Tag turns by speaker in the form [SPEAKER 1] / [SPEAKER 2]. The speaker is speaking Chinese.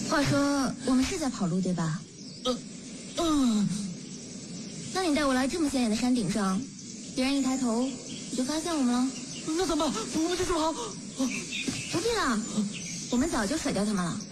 [SPEAKER 1] 话说，我们是在跑路对吧？那你带我来这么显眼的山顶上，别人一抬头你就发现我们了？
[SPEAKER 2] 那怎么办？我们就这么好？
[SPEAKER 1] 不必了，我们早就甩掉他们了。